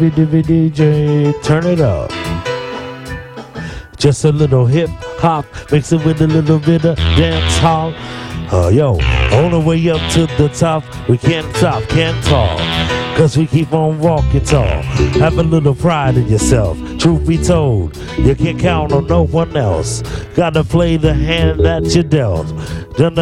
DJ, turn it up. Just a little hip hop, mix it with a little bit of dance hall. Yo, on the way up to the top, we can't stop, can't talk, cause we keep on walking tall. Have a little pride in yourself. Truth be told, you can't count on no one else. Gotta play the hand that you dealt.